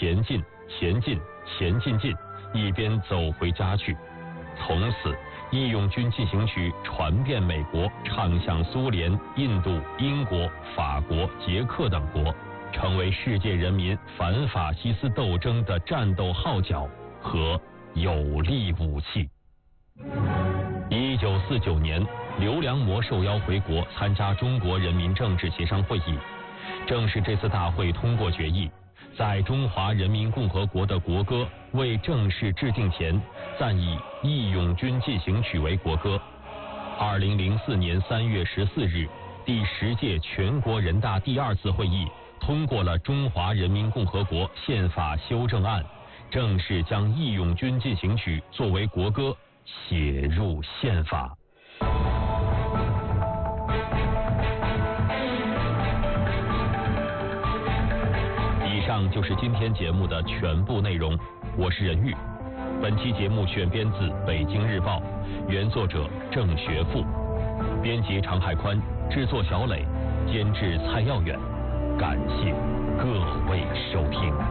前进，前进，前进进，一边走回家去。从此，义勇军进行曲传遍美国，唱响苏联、印度、英国、法国、捷克等国，成为世界人民反法西斯斗争的战斗号角和有力武器。1949年，刘良模受邀回国参加中国人民政治协商会议。正是这次大会通过决议，在中华人民共和国的国歌未正式制定前，暂以《义勇军进行曲》为国歌。2004年3月14日，第10届全国人大第2次会议通过了《中华人民共和国宪法修正案》，正式将《义勇军进行曲》作为国歌写入宪法。以上就是今天节目的全部内容，我是任玉。本期节目选编自《北京日报》，原作者郑学富，编辑常海宽，制作小磊，监制蔡耀远。感谢各位收听。